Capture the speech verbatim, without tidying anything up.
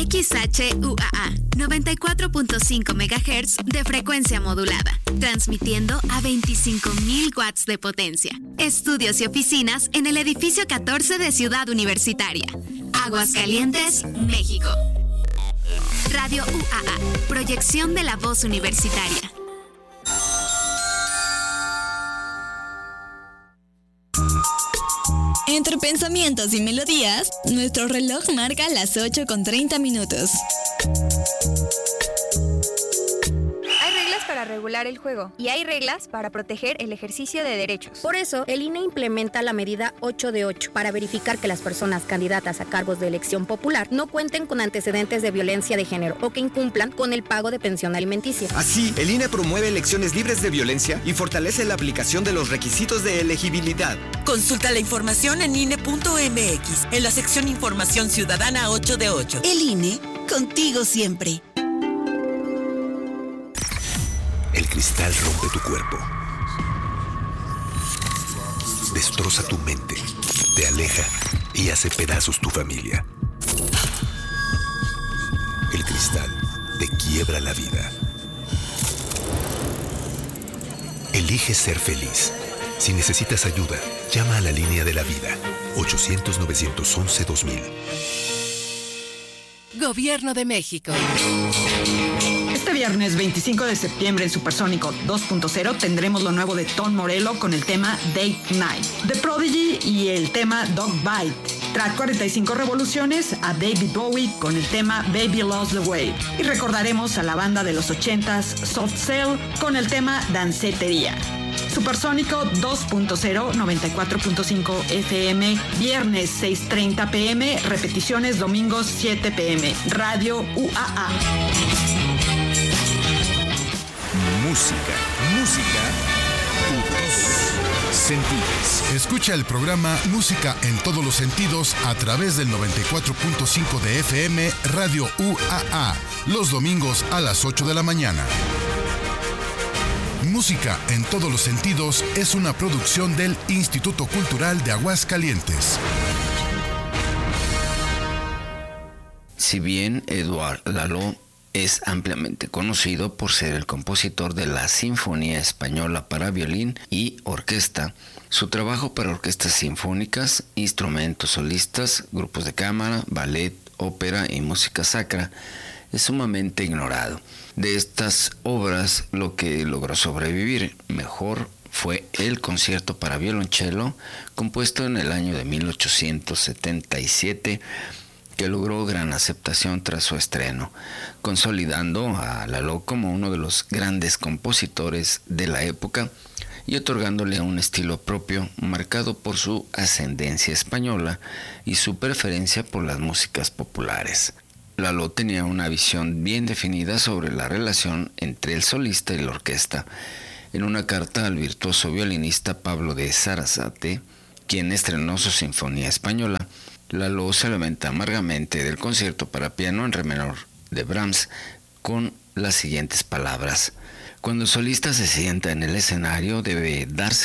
X H U A A, noventa y cuatro punto cinco megahertz de frecuencia modulada, transmitiendo a veinticinco mil watts de potencia. Estudios y oficinas en el edificio catorce de Ciudad Universitaria. Aguascalientes, México. Radio U A A, proyección de la voz universitaria. Entre pensamientos y melodías, nuestro reloj marca las ocho con treinta minutos. Hay reglas para regular el juego y hay reglas para proteger el ejercicio de derechos. Por eso, el I N E implementa la medida ocho de ocho para verificar que las personas candidatas a cargos de elección popular no cuenten con antecedentes de violencia de género o que incumplan con el pago de pensión alimenticia. Así, el I N E promueve elecciones libres de violencia y fortalece la aplicación de los requisitos de elegibilidad. Consulta la información en I N E punto M X, en la sección Información Ciudadana ocho de ocho. El I N E, contigo siempre. El cristal rompe tu cuerpo, destroza tu mente, te aleja y hace pedazos tu familia. El cristal te quiebra la vida. Elige ser feliz. Si necesitas ayuda, llama a la línea de la vida, ochocientos, novecientos once, dos mil. Gobierno de México. Este viernes veinticinco de septiembre en Supersónico dos punto cero tendremos lo nuevo de Tom Morello con el tema Date Night, The Prodigy y el tema Dog Bite. Track cuarenta y cinco revoluciones a David Bowie con el tema Baby Lost the Way. Y recordaremos a la banda de los ochentas Soft Cell con el tema Dancetería. Supersónico dos punto cero, noventa y cuatro punto cinco F M, viernes seis treinta pm, repeticiones domingos siete pm. Radio U A A. Música, música, todos sentidos. Escucha el programa Música en todos los sentidos a través del noventa y cuatro punto cinco de F M Radio U A A, los domingos a las ocho de la mañana. Música en todos los sentidos es una producción del Instituto Cultural de Aguascalientes. Si bien Eduard Lalo es ampliamente conocido por ser el compositor de la Sinfonía Española para violín y orquesta, su trabajo para orquestas sinfónicas, instrumentos solistas, grupos de cámara, ballet, ópera y música sacra es sumamente ignorado. De estas obras, lo que logró sobrevivir mejor fue el concierto para violonchelo, compuesto en el año de mil ochocientos setenta y siete, que logró gran aceptación tras su estreno, consolidando a Lalo como uno de los grandes compositores de la época y otorgándole un estilo propio marcado por su ascendencia española y su preferencia por las músicas populares. Lalo tenía una visión bien definida sobre la relación entre el solista y la orquesta. En una carta al virtuoso violinista Pablo de Sarasate, quien estrenó su Sinfonía Española, Lalo se lamenta amargamente del concierto para piano en re menor de Brahms con las siguientes palabras: cuando el solista se sienta en el escenario debe darse